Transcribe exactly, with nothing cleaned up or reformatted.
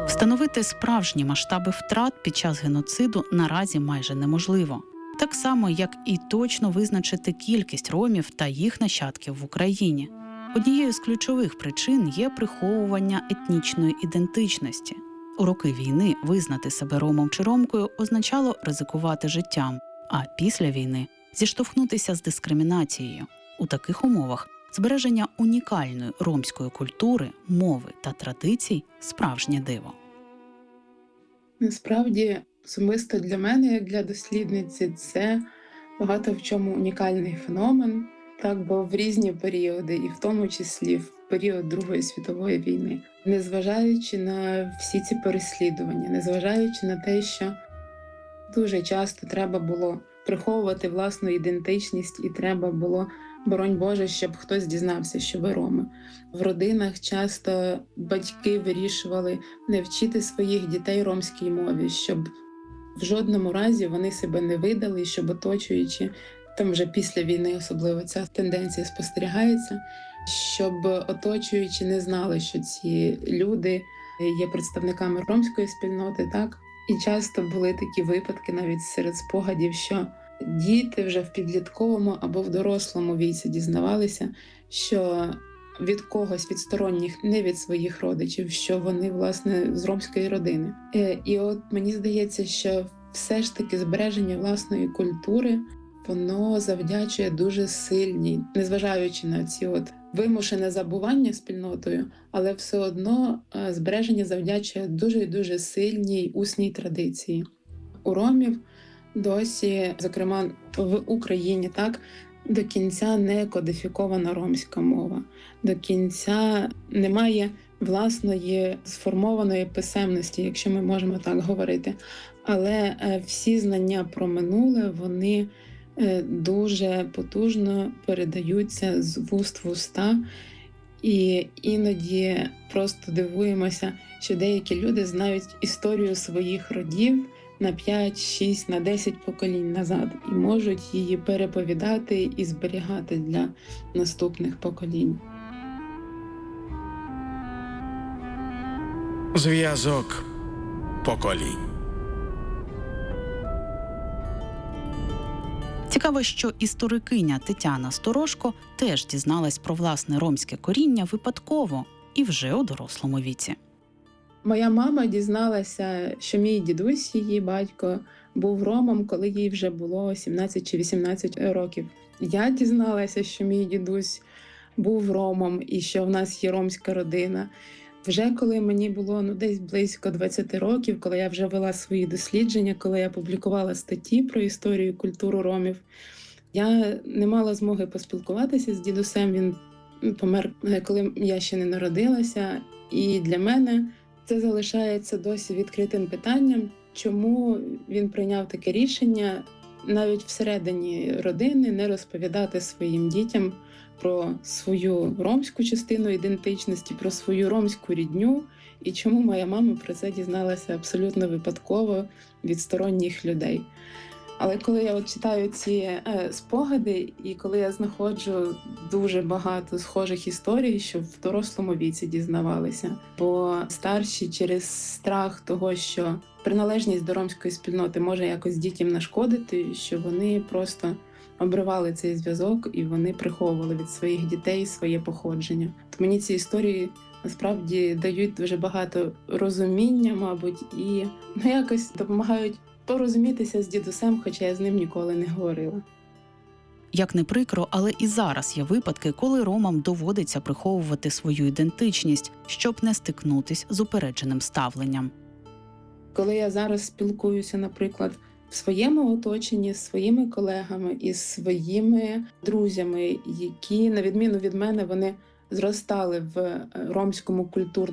Встановити справжні масштаби втрат під час геноциду наразі майже неможливо. Так само, як і точно визначити кількість ромів та їх нащадків в Україні. Однією з ключових причин є приховування етнічної ідентичності. У роки війни визнати себе ромом чи ромкою означало ризикувати життям, а після війни – зіштовхнутися з дискримінацією. У таких умовах збереження унікальної ромської культури, мови та традицій – справжнє диво. Насправді, особисто для мене, як для дослідниці, це багато в чому унікальний феномен, так, бо в різні періоди, і в тому числі в період Другої світової війни, незважаючи на всі ці переслідування, незважаючи на те, що дуже часто треба було приховувати власну ідентичність і треба було, боронь Боже, щоб хтось дізнався, що ви роми. В родинах часто батьки вирішували не вчити своїх дітей ромській мові, щоб в жодному разі вони себе не видали, щоб оточуючи, там вже після війни особливо ця тенденція спостерігається, щоб оточуючи не знали, що ці люди є представниками ромської спільноти, так? І часто були такі випадки навіть серед спогадів, що діти вже в підлітковому або в дорослому віці дізнавалися, що від когось, від сторонніх, не від своїх родичів, що вони, власне, з ромської родини. І от мені здається, що все ж таки збереження власної культури, воно завдячує дуже сильній, незважаючи на ці от вимушене забування спільнотою, але все одно збереження завдячує дуже і дуже сильній усній традиції. У ромів досі, зокрема в Україні, так, до кінця не кодифікована ромська мова. До кінця немає власної сформованої писемності, якщо ми можемо так говорити. Але всі знання про минуле, вони дуже потужно передаються з вуст в уста. І іноді просто дивуємося, що деякі люди знають історію своїх родів на п'ять, шість, на десять поколінь назад і можуть її переповідати і зберігати для наступних поколінь. Зв'язок поколінь. Цікаво, що історикиня Тетяна Сторожко теж дізналась про власне ромське коріння випадково і вже у дорослому віці. Моя мама дізналася, що мій дідусь, її батько, був ромом, коли їй вже було сімнадцять чи вісімнадцять років. Я дізналася, що мій дідусь був ромом і що в нас є ромська родина. Вже коли мені було ну, десь близько двадцять років, коли я вже вела свої дослідження, коли я публікувала статті про історію і культуру ромів, я не мала змоги поспілкуватися з дідусем. Він помер, коли я ще не народилася. І для мене це залишається досі відкритим питанням, чому він прийняв таке рішення навіть всередині родини не розповідати своїм дітям про свою ромську частину ідентичності, про свою ромську рідню, і чому моя мама про це дізналася абсолютно випадково від сторонніх людей. Але коли я от читаю ці е, спогади, і коли я знаходжу дуже багато схожих історій, що в дорослому віці дізнавалися, бо старші через страх того, що приналежність до ромської спільноти може якось дітям нашкодити, що вони просто обривали цей зв'язок і вони приховували від своїх дітей своє походження. То мені ці історії насправді дають дуже багато розуміння, мабуть, і ну, якось допомагають порозумітися з дідусем, хоча я з ним ніколи не говорила. Як не прикро, але і зараз є випадки, коли ромам доводиться приховувати свою ідентичність, щоб не стикнутись з упередженим ставленням. Коли я зараз спілкуюся, наприклад, в своєму оточенні з своїми колегами і своїми друзями, які, на відміну від мене, вони зростали в ромському культурному